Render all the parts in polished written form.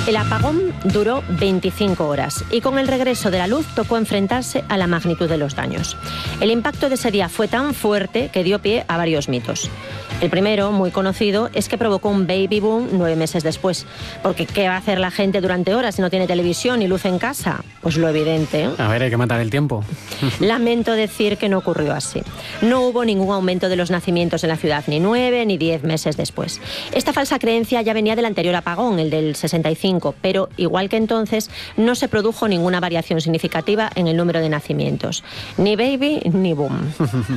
El apagón duró 25 horas y con el regreso de la luz tocó enfrentarse a la magnitud de los daños. El impacto de ese día fue tan fuerte que dio pie a varios mitos. El primero, muy conocido, es que provocó un baby boom 9 meses después. Porque ¿qué va a hacer la gente durante horas si no tiene televisión ni luz en casa? Pues lo evidente, ¿eh? A ver, hay que matar el tiempo. Lamento decir que no ocurrió así. No hubo ningún aumento de los nacimientos en la ciudad, ni 9 ni 10 meses después. Esta falsa creencia ya venía del anterior apagón, el del 65, pero igual que entonces, no se produjo ninguna variación significativa en el número de nacimientos. Ni baby ni boom.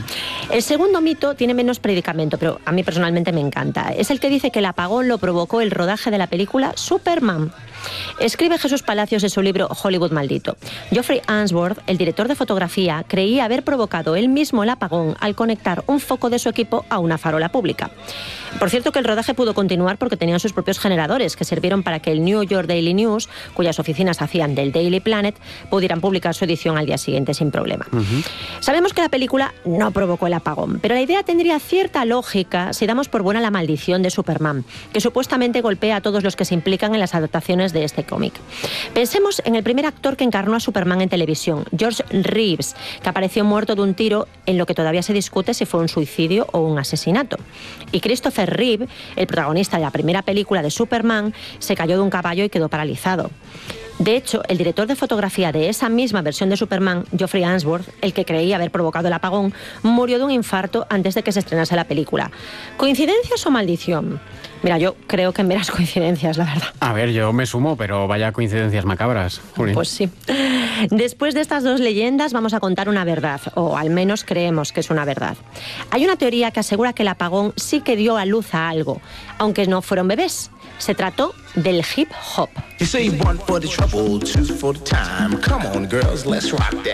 El segundo mito tiene menos predicamento, pero a mí personalmente me encanta. Es el que dice que el apagón lo provocó el rodaje de la película Superman. Escribe Jesús Palacios en su libro Hollywood Maldito. Geoffrey Ainsworth, el director de fotografía, creía haber provocado él mismo el apagón al conectar un foco de su equipo a una farola pública. Por cierto que el rodaje pudo continuar porque tenían sus propios generadores que sirvieron para que el New York Daily News, cuyas oficinas hacían del Daily Planet, pudieran publicar su edición al día siguiente sin problema. Sabemos que la película no provocó el apagón, pero la idea tendría cierta lógica si damos por buena la maldición de Superman, que supuestamente golpea a todos los que se implican en las adaptaciones de este cómic. Pensemos en el primer actor que encarnó a Superman en televisión, George Reeves, que apareció muerto de un tiro en lo que todavía se discute si fue un suicidio o un asesinato. Y Christopher Reeve, el protagonista de la primera película de Superman, se cayó de un caballo y quedó paralizado. De hecho, el director de fotografía de esa misma versión de Superman, Geoffrey Ainsworth, el que creía haber provocado el apagón, murió de un infarto antes de que se estrenase la película. ¿Coincidencias o maldición? Mira, yo creo que en meras coincidencias, la verdad. A ver, yo me sumo, pero vaya coincidencias macabras. Juli. Pues sí. Después de estas dos leyendas vamos a contar una verdad, o al menos creemos que es una verdad. Hay una teoría que asegura que el apagón sí que dio a luz a algo, aunque no fueron bebés. Se trató del hip hop.